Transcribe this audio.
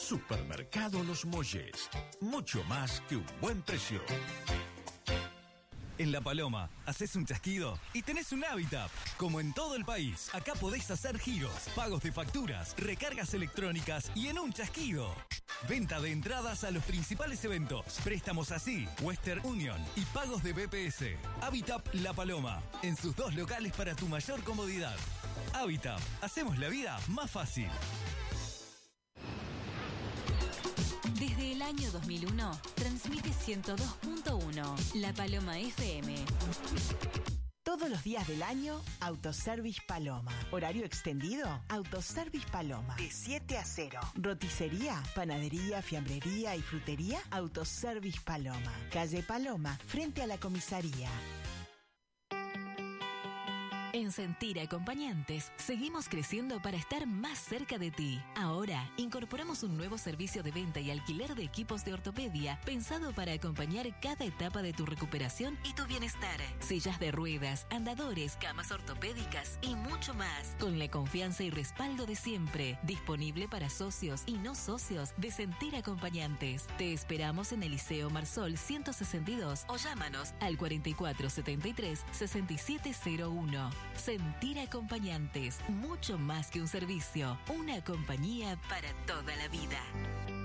Supermercado Los Molles. Mucho más que un buen precio. En La Paloma, haces un chasquido y tenés un Habitap. Como en todo el país, acá podés hacer giros, pagos de facturas, recargas electrónicas y en un chasquido. Venta de entradas a los principales eventos, préstamos así, Western Union y pagos de BPS. Habitap La Paloma, en sus 2 locales para tu mayor comodidad. Habitap, hacemos la vida más fácil. Desde el año 2001, transmite 102.1, La Paloma FM. Todos los días del año, Autoservice Paloma. Horario extendido, Autoservice Paloma. De 7 a 0. Roticería, panadería, fiambrería y frutería, Autoservice Paloma. Calle Paloma, frente a la comisaría. En Sentir Acompañantes, seguimos creciendo para estar más cerca de ti. Ahora, incorporamos un nuevo servicio de venta y alquiler de equipos de ortopedia pensado para acompañar cada etapa de tu recuperación y tu bienestar. Sillas de ruedas, andadores, camas ortopédicas y mucho más. Con la confianza y respaldo de siempre. Disponible para socios y no socios de Sentir Acompañantes. Te esperamos en el Liceo Marsol 162 o llámanos al 4473-6701. Sentir Acompañantes, mucho más que un servicio, una compañía para toda la vida.